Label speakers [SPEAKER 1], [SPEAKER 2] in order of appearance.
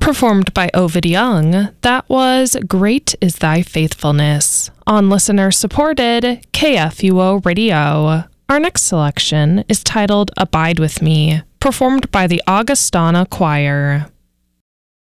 [SPEAKER 1] Performed by Ovid Young, that was Great is Thy Faithfulness on listener-supported KFUO Radio. Our next selection is titled Abide With Me, performed by the Augustana Choir.